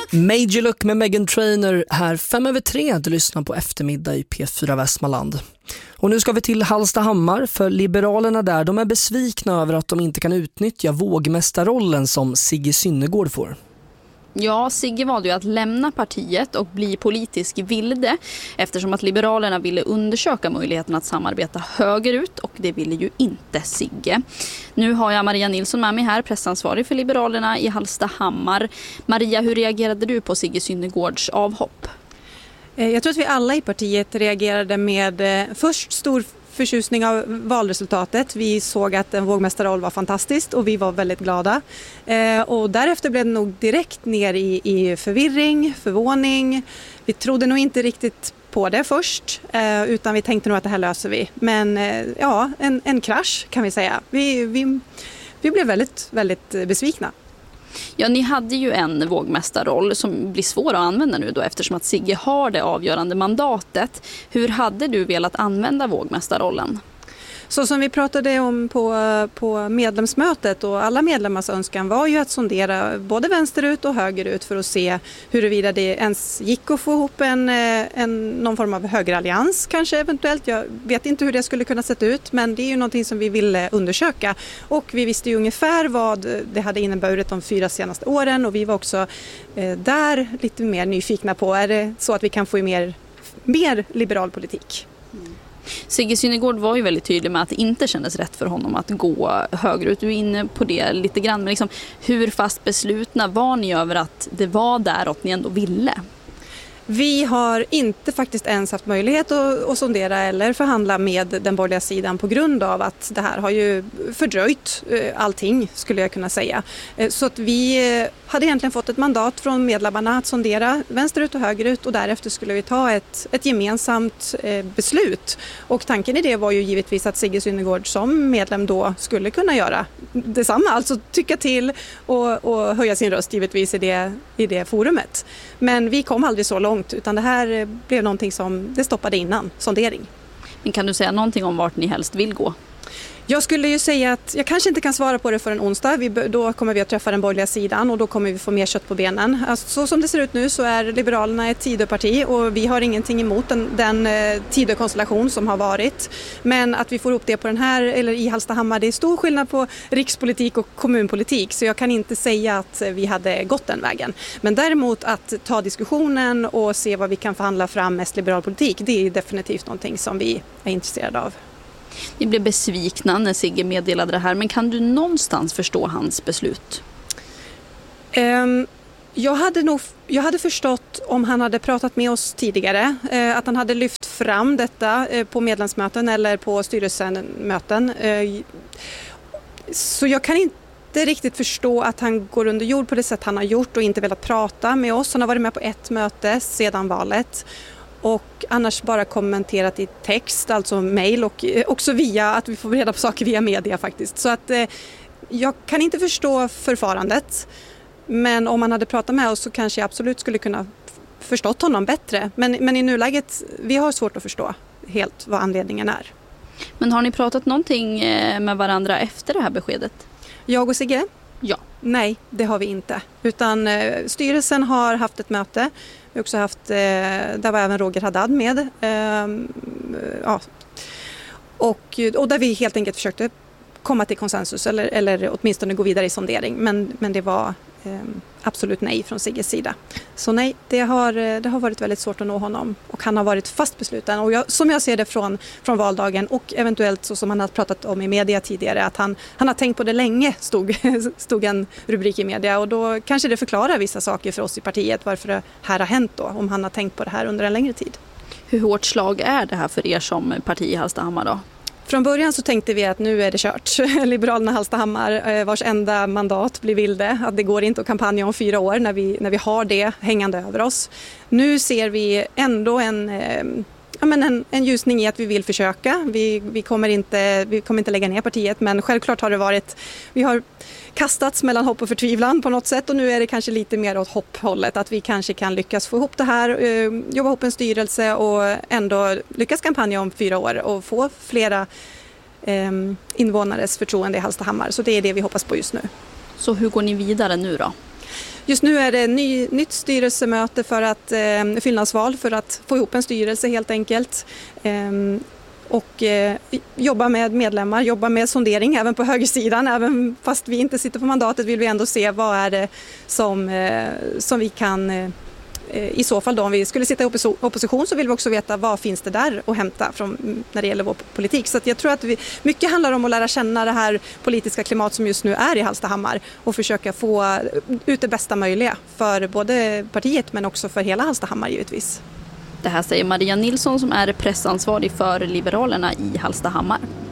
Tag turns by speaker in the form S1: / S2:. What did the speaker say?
S1: Major Look med Meghan Trainor här 5:03. Du lyssnar på eftermiddag i P4 Västmanland. Och nu ska vi till Hallstahammar, för Liberalerna där, de är besvikna över att de inte kan utnyttja vågmästarrollen som Sigge Synnergård får.
S2: Ja, Sigge valde ju att lämna partiet och bli politisk vilde eftersom att Liberalerna ville undersöka möjligheten att samarbeta högerut, och det ville ju inte Sigge. Nu har jag Maria Nilsson med mig här, pressansvarig för Liberalerna i Hallstahammar. Maria, hur reagerade du på Sigge Synnergårds avhopp?
S3: Jag tror att vi alla i partiet reagerade med först stor förtjusning av valresultatet. Vi såg att en vågmästarroll var fantastiskt och vi var väldigt glada. Och därefter blev det nog direkt ner i förvirring, förvåning. Vi trodde nog inte riktigt på det först, utan vi tänkte nog att det här löser vi. Men ja, en krasch kan vi säga. Vi blev väldigt, väldigt besvikna.
S2: Ja, ni hade ju en vågmästarroll som blir svår att använda nu då, eftersom att Sigge har det avgörande mandatet. Hur hade du velat använda vågmästarrollen?
S3: Så som vi pratade om på medlemsmötet, och alla medlemmars önskan var ju att sondera både vänsterut och högerut för att se huruvida det ens gick att få ihop någon form av högerallians kanske eventuellt. Jag vet inte hur det skulle kunna se ut, men det är ju någonting som vi ville undersöka. Och vi visste ju ungefär vad det hade inneburit de 4 senaste åren, och vi var också där lite mer nyfikna på, är det så att vi kan få mer liberal politik?
S2: Sigge Synnergård var ju väldigt tydlig med att det inte kändes rätt för honom att gå högerut. Du är inne på det lite grann, men liksom, hur fast beslutna var ni över att det var däråt ni ändå ville?
S3: Vi har inte faktiskt ens haft möjlighet att sondera eller förhandla med den borgerliga sidan på grund av att det här har ju fördröjt allting, skulle jag kunna säga. Så att vi hade egentligen fått ett mandat från medlemmarna att sondera vänsterut och högerut, och därefter skulle vi ta ett gemensamt beslut. Och tanken i det var ju givetvis att Sigge Synnergård som medlem då skulle kunna göra detsamma, alltså tycka till och höja sin röst givetvis i det forumet. Men vi kom aldrig så långt, utan det här blev någonting som det stoppade innan sondering.
S2: Men kan du säga någonting om vart ni helst vill gå?
S3: Jag skulle ju säga att jag kanske inte kan svara på det för en onsdag. Då kommer vi att träffa den borgerliga sidan och då kommer vi få mer kött på benen. Alltså, så som det ser ut nu så är Liberalerna ett Tidöparti och vi har ingenting emot den Tidökonstellation som har varit. Men att vi får ihop det på den här eller i Hallstahammar, det är stor skillnad på rikspolitik och kommunpolitik, så jag kan inte säga att vi hade gått den vägen. Men däremot att ta diskussionen och se vad vi kan förhandla fram mest liberal politik, det är definitivt någonting som vi är intresserade av.
S2: Ni blev besvikna när Sigge meddelade det här, men kan du någonstans förstå hans beslut?
S3: Jag hade förstått om han hade pratat med oss tidigare, att han hade lyft fram detta på medlemsmöten eller på styrelsemöten. Så jag kan inte riktigt förstå att han går under jord på det sätt han har gjort och inte velat prata med oss. Han har varit med på ett möte sedan valet. Och annars bara kommenterat i text, alltså mejl, och också via att vi får reda på saker via media faktiskt. Så att jag kan inte förstå förfarandet, men om man hade pratat med oss så kanske jag absolut skulle kunna förstått honom bättre. Men i nuläget, vi har svårt att förstå helt vad anledningen är.
S2: Men har ni pratat någonting med varandra efter det här beskedet?
S3: Jag och Sigge?
S2: Ja.
S3: Nej, det har vi inte. Utan styrelsen har haft ett möte. Vi har också haft, där var även Roger Haddad med. Ja. Och där vi helt enkelt försökte komma till konsensus eller åtminstone gå vidare i sondering. Men det var absolut nej från Sigges sida. Så nej, det har varit väldigt svårt att nå honom. Och han har varit fast besluten. Och som jag ser det från valdagen och eventuellt så som han har pratat om i media tidigare, att han har tänkt på det länge, stod en rubrik i media. Och då kanske det förklarar vissa saker för oss i partiet, varför det här har hänt då, om han har tänkt på det här under en längre tid.
S2: Hur hårt slag är det här för er som parti i Hallstahammar då?
S3: Från början så tänkte vi att nu är det kört. Liberalerna Hallstahammar, vars enda mandat blir vilde. Att det går inte att kampanja om 4 år när vi har det hängande över oss. Nu ser vi ändå en ljusning i att vi vill försöka. Vi kommer inte lägga ner partiet, men självklart har det varit, vi har kastats mellan hopp och förtvivlan på något sätt, och nu är det kanske lite mer åt hopphållet, att vi kanske kan lyckas få ihop det här, jobba ihop en styrelse och ändå lyckas kampanja om 4 år och få flera invånares förtroende i Hallstahammar. Så det är det vi hoppas på just nu.
S2: Så hur går ni vidare nu då?
S3: Just nu är det nytt styrelsemöte för att fyllnadsval för att få ihop en styrelse helt enkelt. Och jobba med medlemmar, jobba med sondering även på högersidan. Även fast vi inte sitter på mandatet vill vi ändå se vad är det som vi kan, i så fall då om vi skulle sitta i opposition så vill vi också veta vad finns det där att hämta när det gäller vår politik. Så att jag tror att mycket handlar om att lära känna det här politiska klimat som just nu är i Hallstahammar och försöka få ut det bästa möjliga för både partiet men också för hela Hallstahammar givetvis.
S2: Det här säger Maria Nilsson som är pressansvarig för Liberalerna i Hallstahammar.